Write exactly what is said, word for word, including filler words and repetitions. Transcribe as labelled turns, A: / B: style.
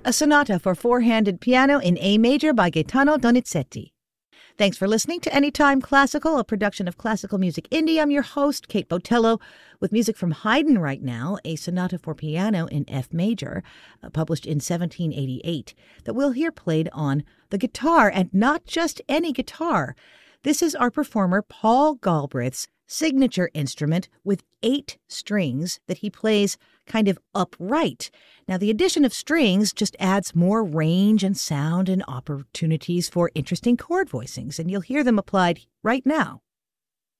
A: a sonata for four-handed piano in A major by Gaetano Donizetti. Thanks for listening to Anytime Classical, a production of Classical Music Indie. I'm your host, Kate Botello, with music from Haydn right now, a sonata for piano in F major, uh, published in seventeen eighty-eight, that we'll hear played on the guitar, and not just any guitar. This is our performer Paul Galbraith's signature instrument with eight strings that he plays kind of upright. Now, the addition of strings just adds more range and sound and opportunities for interesting chord voicings, and you'll hear them applied right now.